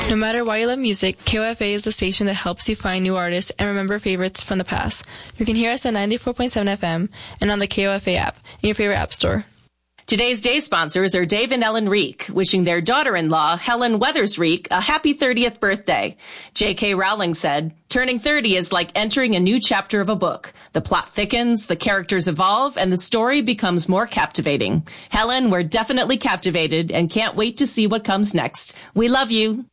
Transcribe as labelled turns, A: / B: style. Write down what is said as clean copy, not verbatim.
A: No matter why you love music, KOFA is the station that helps you find new artists and remember favorites from the past. You can hear us at 94.7 FM and on the KOFA app in your favorite app store.
B: Today's day sponsors are Dave and Ellen Reek, wishing their daughter-in-law, Helen Weathers Reek, a happy 30th birthday. J.K. Rowling said, "Turning 30 is like entering a new chapter of a book. The plot thickens, the characters evolve, and the story becomes more captivating. Helen, we're definitely captivated and can't wait to see what comes next. We love you."